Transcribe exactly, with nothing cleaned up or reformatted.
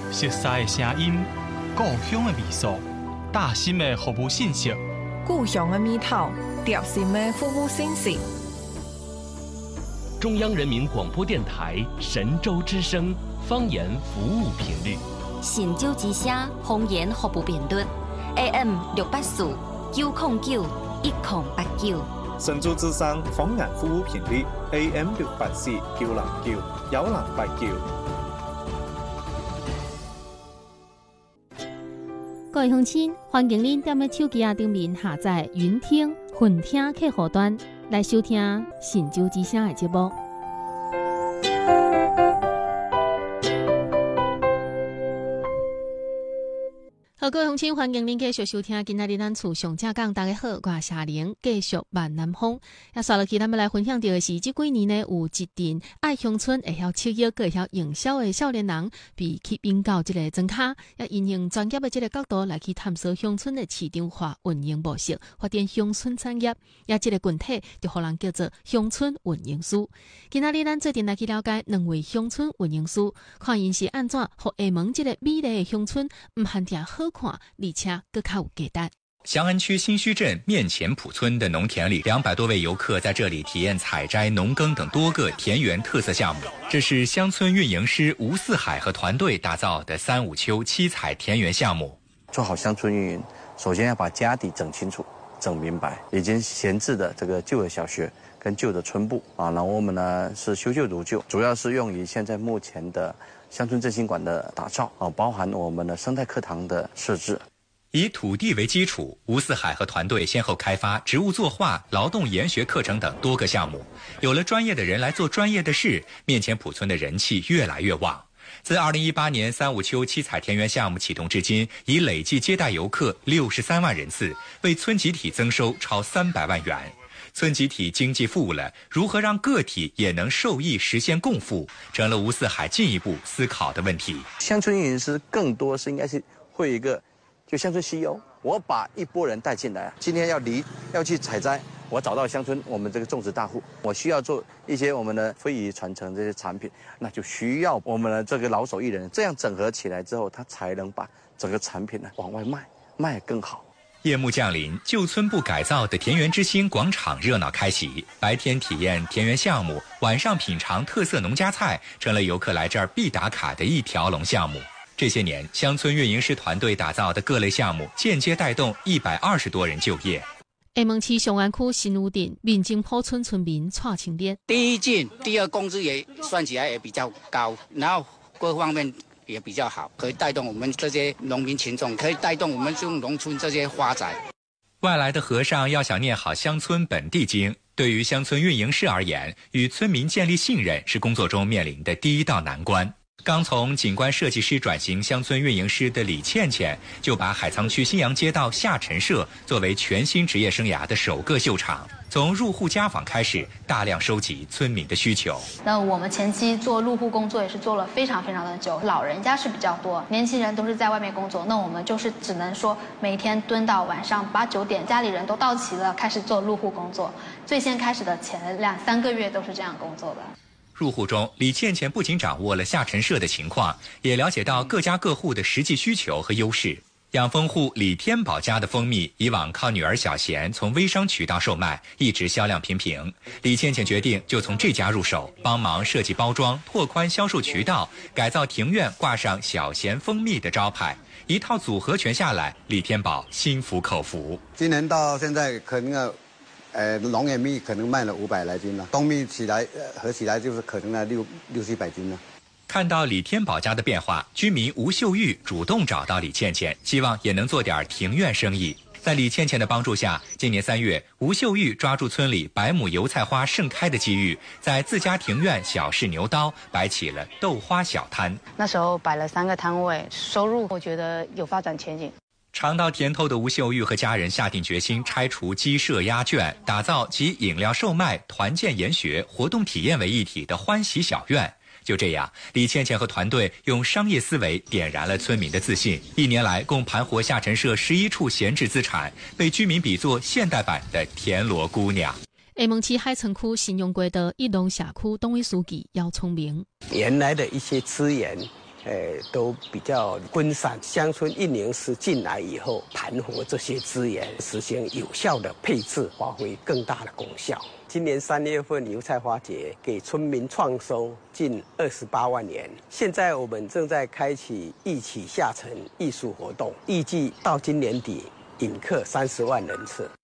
熟悉的声音，故乡的味素，大心的服务信息， 故乡的味道，贴心的服务信息。 中央人民广播电台神州之声方言服务频率， 神州之声方言服务频率 A M 六八四九零九一零八九。 神州之声方言服務頻率 A M 六八四九零九幺零八九。 各位鄉親，歡迎您踮咧手機啊頂面下載雲聽、雲聽客戶端來收聽神州之聲的節目。好，各位鄉親，歡迎您繼續收聽今仔日咱厝上正講。大家好，我係夏玲，繼續萬南風。也刷落去，咱們來分享到的是，這幾年呢有一陣愛鄉村會曉企業，會曉營銷的少年人，被去引導這個莊卡，也運用專業的這個角度來去探索鄉村的市場化運營模式，發展鄉村產業。也這個群體就互人叫做鄉村運營師。今仔日咱做陣來去了解兩位鄉村運營師，看因是安怎互下門這個美麗的鄉村，唔限定好看，而且更較有價值。 翔安區新墟鎮面前埔村的農田裡，兩百多位遊客在這裡體驗採摘、農耕等多個田園特色項目。這是鄉村運營師吳四海和團隊打造的三五秋七彩田園項目。 做好鄉村運營，首先要把家底整清楚、整明白。已經閒置的這個舊的小學跟舊的村部啊，然後我們呢是修舊如舊，主要是用於現在目前的鄉村振興館的打造啊，包含我們的生態課堂的設置。 以土地為基礎，吳四海和團隊先後開發植物作畫、勞動研學課程等多個項目。有了專業的人來做專業的事，面前埔村的人氣越來越旺。自二零一八年三五秋七彩田園項目啟動至今，已累計接待遊客六十三萬人次，為村集體增收超三百萬元。村集體經濟富了，如何讓個體也能受益，實現共富，成了吳四海進一步思考的問題。 鄉村運營師更多是應該是會有一個就鄉村 C E O， 我把一波人帶進來，今天要離要去採摘，我找到鄉村我們這個種植大戶，我需要做一些我們的非遺傳承這些產品，那就需要我們的這個老手藝人，這樣整合起來之後，他才能把整個產品呢往外賣，賣得更好。 夜幕降臨，舊村部改造的田園之星廣場熱鬧開啟，白天體驗田園項目，晚上品嘗特色農家菜，成了遊客來這兒必打卡的一條龍項目。這些年，鄉村運營師團隊打造的各類項目，間接帶動一百二十多人就業。 下門市翔安區新屋鎮民政埔村村民蔡清烈， 第一進，第二工資也算起來也比較高，然後各方面也比較好，可以帶動我們這些農民群眾，可以帶動我們這種農村這些發展。 外來的和尚要想念好鄉村本地經，對於鄉村運營師而言，與村民建立信任是工作中面臨的第一道難關。剛從景觀設計師轉型鄉村運營師的李倩倩，就把海滄區新陽街道下陳社作為全新職業生涯的首個秀場。從入戶家訪開始，大量收集村民的需求。 那我們前期做入戶工作也是做了非常非常的久，老人家是比較多，年輕人都是在外面工作，那我們就是只能說每天蹲到晚上八九點，家裡人都到齊了，開始做入戶工作。最先開始的前兩三個月都是這樣工作的。 入戶中，李倩倩不僅掌握了下陳社的情況，也了解到各家各戶的實際需求和優勢。養蜂戶李天寶家的蜂蜜以往靠女兒小嫻從微商渠道售賣，一直銷量平平。李倩倩決定就從這家入手，幫忙設計包裝，拓寬銷售渠道，改造庭院，掛上小嫻蜂蜜的招牌。一套組合拳下來，李天寶心服口服。 今年到現在可能要呃，龍眼蜜可能賣了五百來斤了，冬蜜起來，呃，合起來就是可能要六六七百斤了。 看到李天寶家的變化，居民吳秀玉主動找到李倩倩，希望也能做點庭院生意。在李倩倩的幫助下，今年三月，吳秀玉抓住村裡百畝油菜花盛開的機遇，在自家庭院小試牛刀，擺起了豆花小攤。 那時候擺了三個攤位，收入我覺得有發展前景。 嘗到甜頭的吳秀玉和家人下定決心拆除雞舍鴨圈，打造集飲料售賣、團建研學、活動體驗為一體的歡喜小院。就這樣，李倩倩和團隊用商業思維點燃了村民的自信。一年來，共盤活下陳社十一處閒置資產，被居民比作現代版的田螺姑娘。 下門市海澄區新陽街道一龍社區黨委書記姚聰明， 原來的一些資源呃，都比较分散。乡村运营师进来以后，盘活这些资源，实行有效的配置，发挥更大的功效。今年三月份油菜花节给村民创收近二十八万元。现在我们正在开启一起下沉艺术活动，预计到今年底引客三十万人次。